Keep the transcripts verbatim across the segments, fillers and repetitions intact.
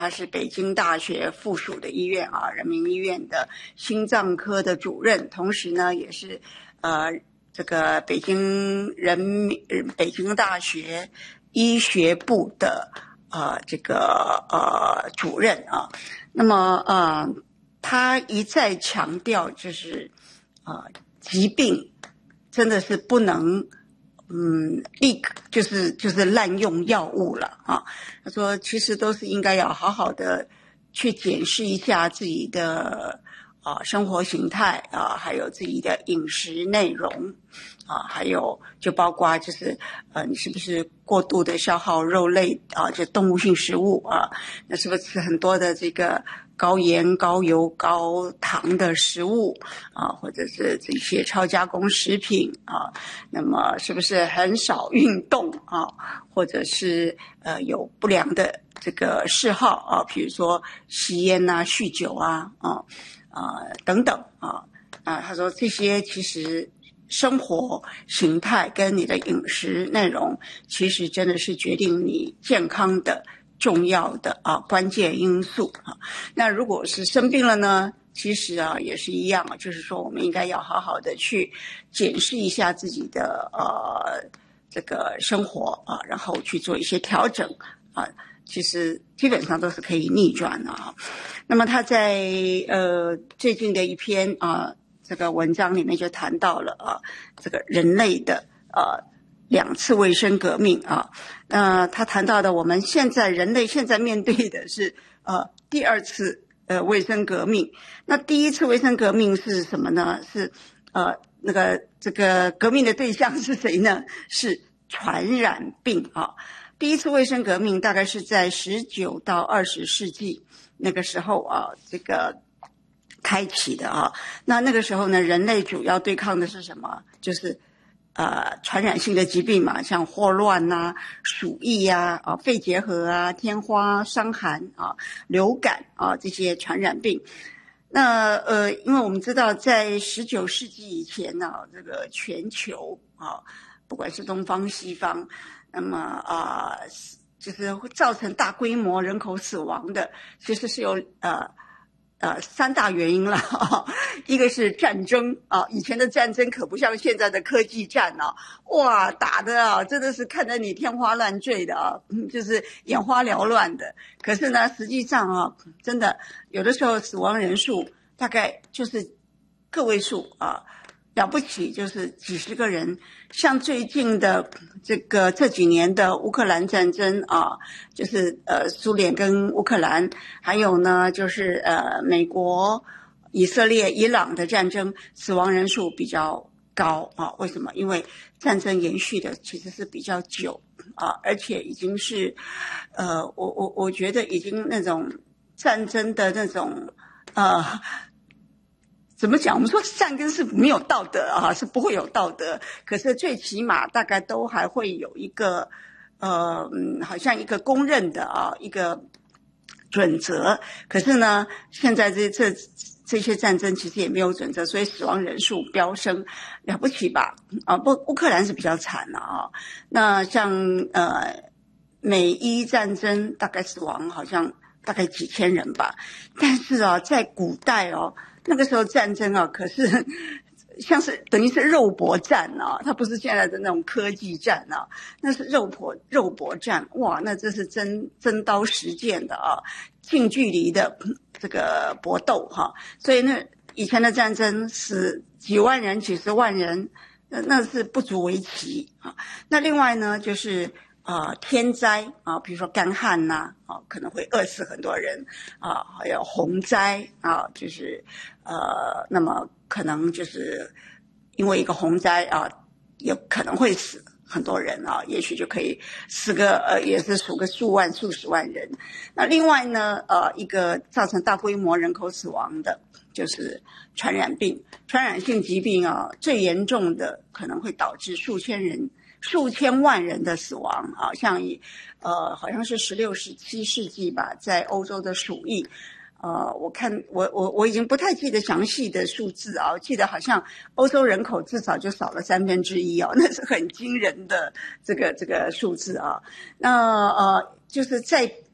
他是北京大学附属的医院啊，人民医院的心脏科的主任，同时呢也是呃这个北京人民北京大学医学部的呃这个呃主任啊。那么呃他一再强调，就是呃疾病真的是不能嗯，立刻就是就是滥用药物了啊。他说，其实都是应该要好好的去检视一下自己的啊生活形态啊，还有自己的饮食内容啊，还有就包括就是呃，你是不是过度的消耗肉类啊，就动物性食物啊，那是不是很多的这个高盐、高油、高糖的食物啊，或者是这些超加工食品啊，那么是不是很少运动啊，或者是呃有不良的这个嗜好啊，比如说吸烟啊、酗酒啊啊啊等等啊啊，他说这些其实生活形态跟你的饮食内容，其实真的是决定你健康的重要的啊关键因素啊。那如果是生病了呢，其实啊也是一样，就是说我们应该要好好的去检视一下自己的呃这个生活啊，然后去做一些调整啊。其实基本上都是可以逆转的啊。那么他在呃最近的一篇啊这个文章里面就谈到了啊这个人类的呃两次卫生革命啊。呃他谈到的我们现在人类现在面对的是呃第二次呃卫生革命。那第一次卫生革命是什么呢？是呃那个这个革命的对象是谁呢？是传染病啊。第一次卫生革命大概是在十九到二十世纪那个时候啊，这个开启的啊。那那个时候呢，人类主要对抗的是什么？就是呃传染性的疾病嘛，像霍乱啊、鼠疫啊、啊肺结核啊、天花、伤寒啊、流感啊这些传染病。那呃，因为我们知道，在十九世纪以前呢、啊，这个全球啊，不管是东方西方，那么啊、呃，就是会造成大规模人口死亡的，其实是有呃呃三大原因了啊。一个是战争啊，以前的战争可不像现在的科技战啊，哇，打的啊真的是看得你天花乱坠的啊，就是眼花缭乱的。可是呢，实际上啊，真的有的时候死亡人数大概就是个位数啊。了不起就是几十个人。像最近的这个这几年的乌克兰战争啊，就是呃苏联跟乌克兰，还有呢就是呃美国、以色列、伊朗的战争，死亡人数比较高啊。为什么？因为战争延续的其实是比较久啊，而且已经是呃我我我觉得已经那种战争的那种呃怎么讲？我们说战争是没有道德啊，是不会有道德。可是最起码大概都还会有一个，呃，嗯，好像一个公认的啊一个准则。可是呢，现在这这这些战争其实也没有准则，所以死亡人数飙升，了不起吧？啊，不，乌克兰是比较惨的啊。那像呃美伊战争，大概死亡好像大概几千人吧。但是啊，在古代哦。那个时候战争啊，可是像是等于是肉搏战啊，它不是现在的那种科技战啊，那是肉搏肉搏战。哇，那这是真真刀实剑的啊，近距离的这个搏斗哈、啊。所以那以前的战争死几万人、几十万人，那那是不足为奇啊。那另外呢，就是呃天灾啊，比如说干旱呐啊，可能会饿死很多人啊，还有洪灾啊，就是呃，那么可能就是因为一个洪灾啊，有可能会死很多人啊，也许就可以死个呃，也是数个数万、数十万人。那另外呢，呃，一个造成大规模人口死亡的，就是传染病、传染性疾病啊，最严重的可能会导致数千人。数千万人的死亡啊，像以呃好像是十六、十七世纪吧，在欧洲的鼠疫，呃，我看我我我已经不太记得详细的数字啊，我记得好像欧洲人口至少就少了三分之一哦，那是很惊人的这个这个数字啊。那呃，就是在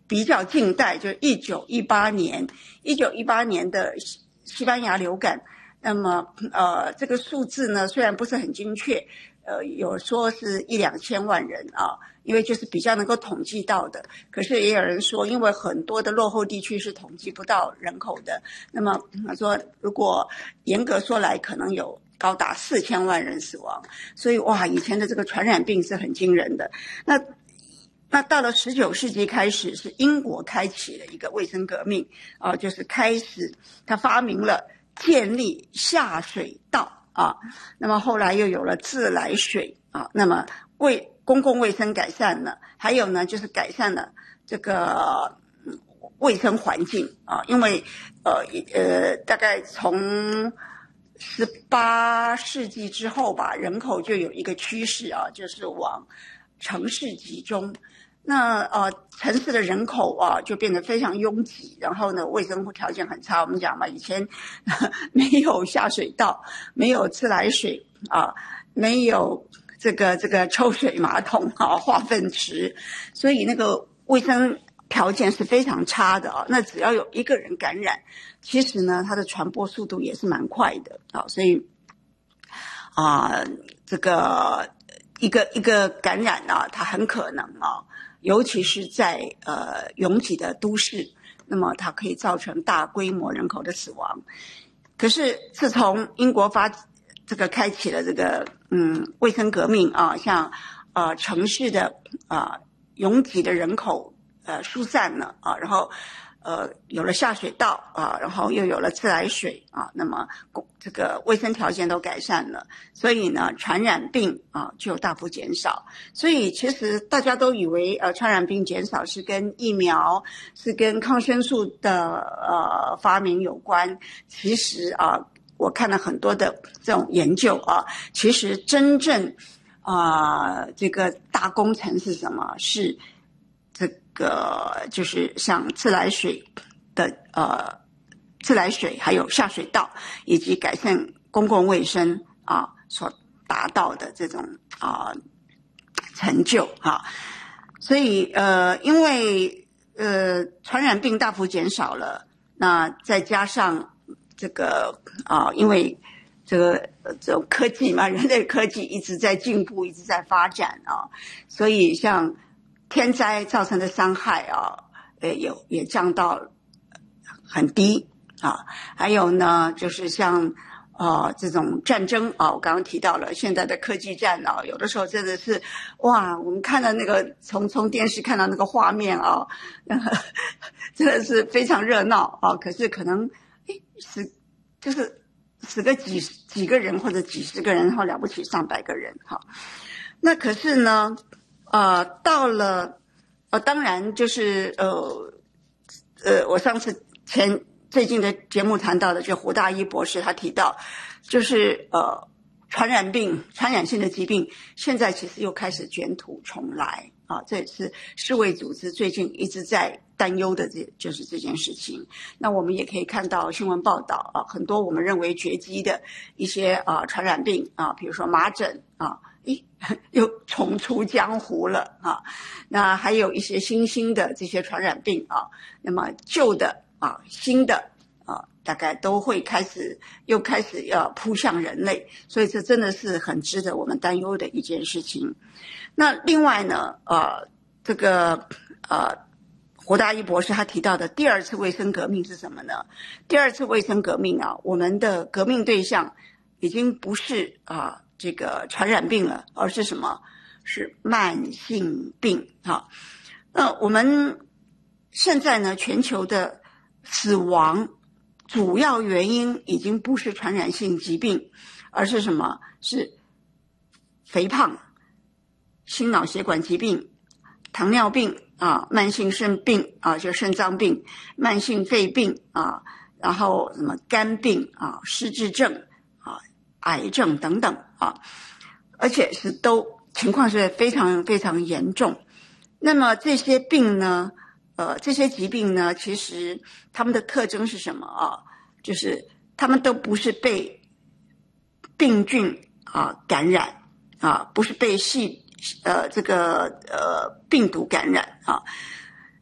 比较近代，就一九一八年，一九一八年的西班牙流感，那么呃这个数字呢虽然不是很精确，呃有说是一两千万人啊，因为就是比较能够统计到的，可是也有人说因为很多的落后地区是统计不到人口的，那么他说如果严格说来可能有高达四千万人死亡，所以哇，以前的这个传染病是很惊人的。那那到了十九世纪开始，是英国开启了一个卫生革命啊，就是开始他发明了建立下水道啊，那么后来又有了自来水啊，那么为公共卫生改善了，还有呢就是改善了这个卫生环境啊，因为呃呃大概从十八世纪之后吧，人口就有一个趋势啊，就是往城市集中。那呃，城市的人口啊就变得非常拥挤，然后呢，卫生条件很差。我们讲嘛，以前没有下水道，没有自来水啊，没有这个这个抽水马桶啊，化粪池，所以那个卫生条件是非常差的啊。那只要有一个人感染，其实呢，它的传播速度也是蛮快的啊。所以啊，这个一个一个感染啊，它很可能啊。尤其是在呃拥挤的都市，那么它可以造成大规模人口的死亡。可是自从英国发这个开启了这个嗯卫生革命啊，像呃城市的啊、呃、拥挤的人口呃疏散了啊，然后呃有了下水道啊，然后又有了自来水啊，那么这个卫生条件都改善了，所以呢传染病啊就大幅减少。所以其实大家都以为呃传染病减少是跟疫苗是跟抗生素的呃发明有关，其实啊我看了很多的这种研究啊，其实真正啊、呃、这个大工程是什么？是这个就是像自来水的呃自来水还有下水道以及改善公共卫生啊所达到的这种啊成就啊，所以呃因为呃传染病大幅减少了，那再加上这个啊因为这个这种科技嘛，人类科技一直在进步，一直在发展啊，所以像天灾造成的伤害啊，呃，有也降到很低啊。还有呢，就是像呃这种战争啊，我刚刚提到了现在的科技战啊，有的时候真的是哇，我们看到那个从从电视看到那个画面啊，呃、真的是非常热闹啊。可是可能诶死就是死个几几个人或者几十个人，然后了不起上百个人哈。那可是呢？呃，到了，呃，当然就是呃，呃，我上次前最近的节目谈到的，就胡大一博士他提到，就是呃，传染病、传染性的疾病，现在其实又开始卷土重来啊，这也是世卫组织最近一直在担忧的，这就是这件事情。那我们也可以看到新闻报道啊，很多我们认为绝迹的一些啊传染病啊，比如说麻疹啊。诶，又重出江湖了啊！那还有一些新兴的这些传染病啊，那么旧的啊、新的啊，大概都会开始又开始要扑向人类，所以这真的是很值得我们担忧的一件事情。那另外呢，呃，这个呃，胡大一博士他提到的第二次卫生革命是什么呢？第二次卫生革命啊，我们的革命对象已经不是啊。这个传染病了，而是什么？是慢性病啊。那我们现在呢，全球的死亡主要原因已经不是传染性疾病，而是什么？是肥胖、心脑血管疾病、糖尿病啊、慢性肾病啊，就肾脏病、慢性肺病啊，然后什么肝病啊、失智症啊、癌症等等啊，而且是都情况是非常非常严重。那么这些病呢，呃，这些疾病呢，其实他们的特征是什么啊？就是他们都不是被病菌啊感染啊，不是被细呃这个呃病毒感染啊，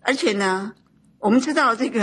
而且呢，我们知道这个